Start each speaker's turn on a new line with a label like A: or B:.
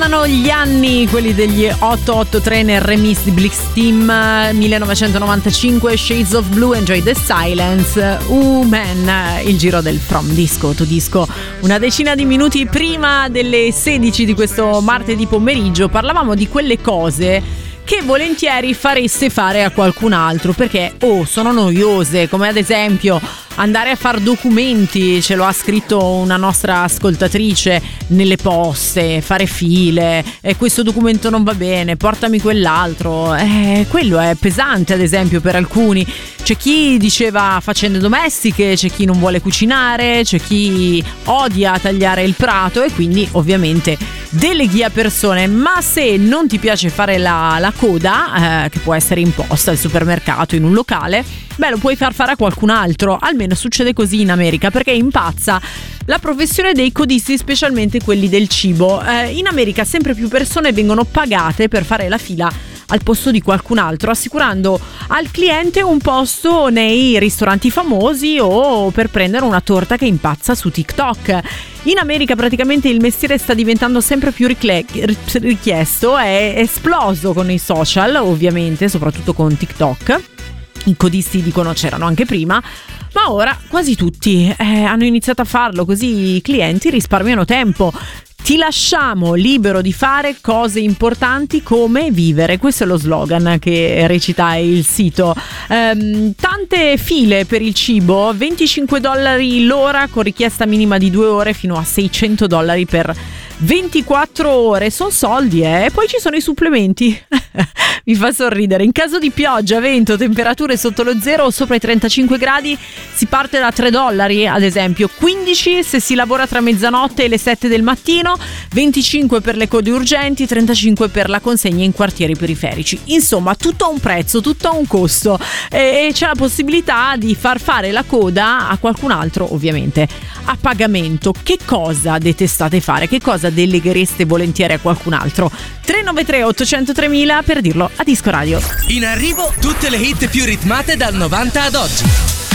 A: Tornano gli anni, quelli degli 883 nel remix di Blix Team 1995, Shades of Blue, Enjoy the Silence, Man, il giro del From Disco to Disco. Una decina di minuti prima delle 16 di questo martedì pomeriggio parlavamo di quelle cose che volentieri fareste fare a qualcun altro perché sono noiose, come ad esempio andare a far documenti, ce lo ha scritto una nostra ascoltatrice, nelle poste, fare file, questo documento non va bene, portami quell'altro, quello è pesante ad esempio per alcuni. C'è chi diceva faccende domestiche, c'è chi non vuole cucinare, c'è chi odia tagliare il prato e quindi ovviamente deleghi a persone. Ma se non ti piace fare la coda, che può essere imposta al supermercato, in un locale, lo puoi far fare a qualcun altro. Almeno succede così in America, perché impazza la professione dei codisti, specialmente quelli del cibo. In America sempre più persone vengono pagate per fare la fila al posto di qualcun altro, assicurando al cliente un posto nei ristoranti famosi o per prendere una torta che impazza su TikTok. In America praticamente il mestiere sta diventando sempre più richiesto, è esploso con i social, ovviamente, soprattutto con TikTok. I codisti dicono c'erano anche prima, ma ora quasi tutti hanno iniziato a farlo, così i clienti risparmiano tempo. Ti lasciamo libero di fare cose importanti come vivere. Questo è lo slogan che recita il sito. Tante file per il cibo, $25 l'ora con richiesta minima di 2 ore fino a $600 per 24 ore. Sono soldi, e poi ci sono i supplementi. Mi fa sorridere. In caso di pioggia, vento, temperature sotto lo zero o sopra i 35 gradi si parte da $3 ad esempio, 15 se si lavora tra mezzanotte e le 7 del mattino, 25 per le code urgenti, 35 per la consegna in quartieri periferici. Insomma, tutto a un prezzo, tutto a un costo, e c'è la possibilità di far fare la coda a qualcun altro, ovviamente a pagamento. Che cosa detestate fare? Che cosa deleghereste volentieri a qualcun altro? 393 800 3000 per dirlo a Disco Radio.
B: In arrivo tutte le hit più ritmate dal 90 ad oggi.